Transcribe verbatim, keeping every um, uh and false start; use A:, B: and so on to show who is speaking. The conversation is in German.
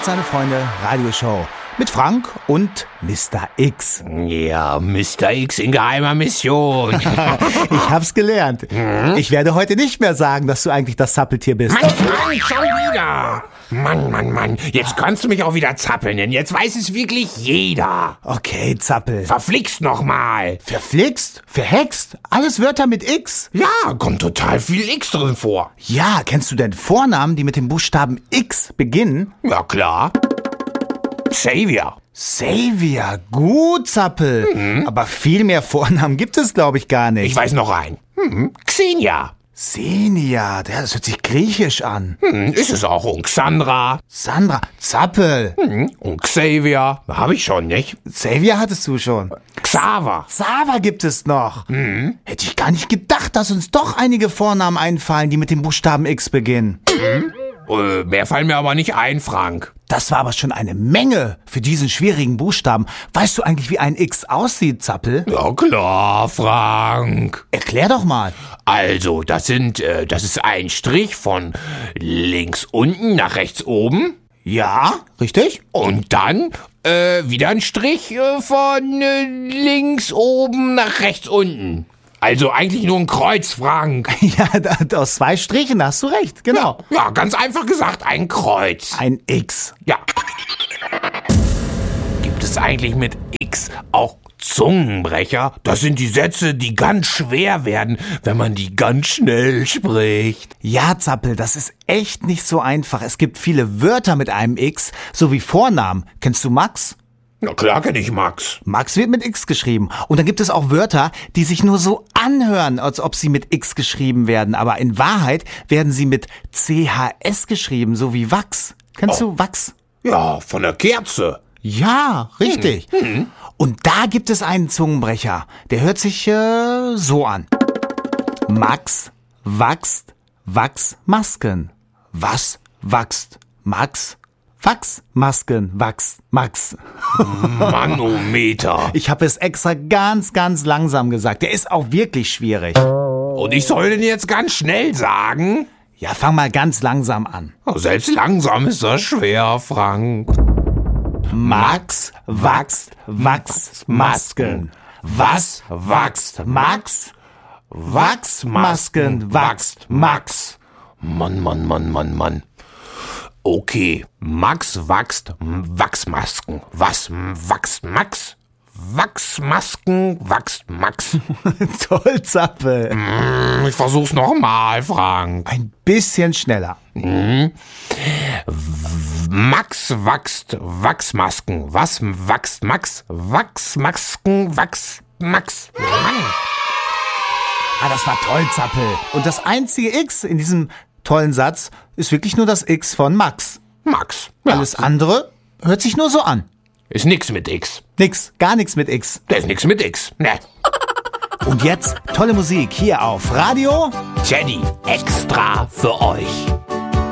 A: und seine Freunde Radioshow mit Frank und Mister X.
B: Ja, Mister X in geheimer Mission.
A: Ich hab's gelernt.
B: Hm?
A: Ich werde heute nicht mehr sagen, dass du eigentlich das Zappeltier bist.
B: Mann, Frank, schon wieder. Mann, Mann, Mann. Jetzt kannst du mich auch wieder zappeln, denn jetzt weiß es wirklich jeder.
A: Okay, Zappel.
B: Verflixt nochmal.
A: Verflixt? Verhext? Alles Wörter mit X?
B: Ja, kommt total viel X drin vor.
A: Ja, kennst du denn Vornamen, die mit dem Buchstaben X beginnen?
B: Ja, klar. Xavier.
A: Xavier, gut, Zappel. Mhm. Aber viel mehr Vornamen gibt es, glaube ich, gar nicht.
B: Ich weiß noch einen. Hm, Xenia.
A: Xenia, das hört sich griechisch an.
B: Hm, ist es auch. Und Xandra.
A: Sandra, Zappel.
B: Hm, und Xavier. Habe ich schon, nicht?
A: Xavier hattest du schon.
B: Xaver.
A: Xaver gibt es noch. Mhm. Hätte ich gar nicht gedacht, dass uns doch einige Vornamen einfallen, die mit dem Buchstaben X beginnen.
B: Mhm. Äh, mehr fallen mir aber nicht ein, Frank.
A: Das war aber schon eine Menge für diesen schwierigen Buchstaben. Weißt du eigentlich, wie ein X aussieht, Zappel?
B: Ja klar, Frank.
A: Erklär doch mal.
B: Also, das sind, äh, das ist ein Strich von links unten nach rechts oben.
A: Ja, richtig.
B: Und dann äh, wieder ein Strich äh, von äh, links oben nach rechts unten. Also eigentlich nur ein Kreuz, Frank.
A: Ja, da, aus zwei Strichen hast du recht, genau.
B: Ja, ja, ganz einfach gesagt, ein Kreuz.
A: Ein X.
B: Ja. Gibt es eigentlich mit X auch Zungenbrecher? Das sind die Sätze, die ganz schwer werden, wenn man die ganz schnell spricht.
A: Ja, Zappel, das ist echt nicht so einfach. Es gibt viele Wörter mit einem X, sowie Vornamen. Kennst du Max?
B: Na klar kenn ich Max.
A: Max wird mit X geschrieben. Und dann gibt es auch Wörter, die sich nur so anhören, als ob sie mit X geschrieben werden. Aber in Wahrheit werden sie mit C H S geschrieben, so wie Wachs. Kennst
B: oh.
A: du Wachs?
B: Ja, von der Kerze.
A: Ja, richtig. Hm. Hm. Und da gibt es einen Zungenbrecher. Der hört sich äh, so an. Max wachst Wachsmasken. Was wachst Max? Wachsmasken, Wachs, Max.
B: Manometer.
A: Ich habe es extra ganz, ganz langsam gesagt. Der ist auch wirklich schwierig.
B: Und ich soll den jetzt ganz schnell sagen?
A: Ja, fang mal ganz langsam an.
B: Oh, selbst langsam ist das schwer, Frank.
A: Max wachst Wachsmasken. Was wachst Max? Wachsmasken wachst Max.
B: Mann, Mann, Mann, Mann, Mann. Okay, Max wachst Wachsmasken. Was wachst Max? Wachsmasken wachst Max.
A: Toll, Zappel.
B: Mm, ich versuch's nochmal, Frank.
A: Ein bisschen schneller.
B: Mm. Max wachst Wachsmasken. Was wachst Max? Wachsmasken wachst Max. Mann.
A: Ah, das war toll, Zappel. Und das einzige X in diesem tollen Satz ist wirklich nur das X von Max.
B: Max. Ja.
A: Alles andere hört sich nur so an.
B: Ist nix mit X.
A: Nix, gar nix mit X.
B: Da ist nix mit X. Ne.
A: Und jetzt tolle Musik hier auf Radio
B: Teddy extra für euch.